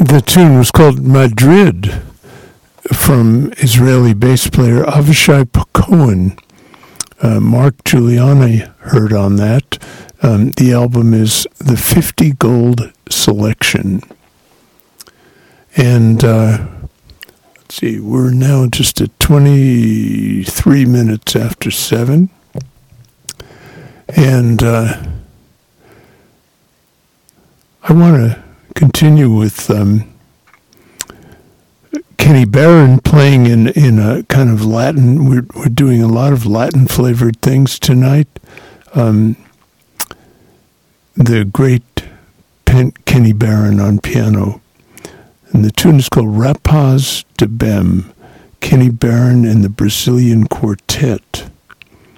The tune was called Madrid from Israeli bass player Avishai Cohen. Mark Giuliani heard on that. The album is the 50 Gold Selection. And let's see, we're now just at 23 minutes after 7. And I want to continue with Kenny Barron playing in a kind of Latin. We're doing a lot of Latin flavored things tonight. The great Kenny Barron on piano, and the tune is called Rapaz de Bem. Kenny Barron and the Brazilian Quartet.